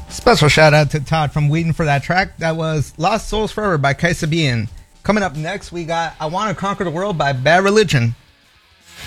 Special shout out to Todd from Whedon for that track. That was Lost Souls Forever by Kaisa Bien. Coming up next, we got I Want to Conquer the World by Bad Religion.